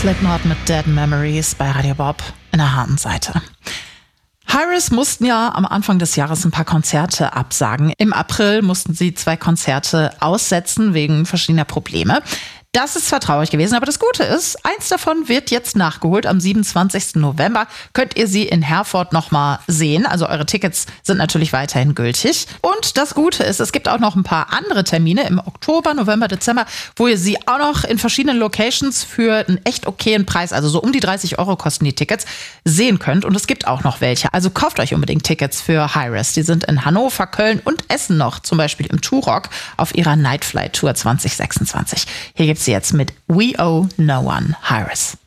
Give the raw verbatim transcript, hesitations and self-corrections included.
Slipknot mit Dead Memories bei Radio Bob in der harten Seite. Hi-Riz mussten ja am Anfang des Jahres ein paar Konzerte absagen. Im April mussten sie zwei Konzerte aussetzen wegen verschiedener Probleme. Das ist zwar traurig gewesen, aber das Gute ist, eins davon wird jetzt nachgeholt. Am siebenundzwanzigsten November könnt ihr sie in Herford nochmal sehen. Also eure Tickets sind natürlich weiterhin gültig. Und das Gute ist, es gibt auch noch ein paar andere Termine im Oktober, November, Dezember, wo ihr sie auch noch in verschiedenen Locations für einen echt okayen Preis, also so um die dreißig Euro kosten die Tickets, sehen könnt. Und es gibt auch noch welche. Also kauft euch unbedingt Tickets für Hi-Riz. Die sind in Hannover, Köln und Essen noch, zum Beispiel im Turok auf ihrer Nightflight Tour zwanzig sechsundzwanzig. Hier gibt's sie jetzt mit We Owe No One, Hi-Riz.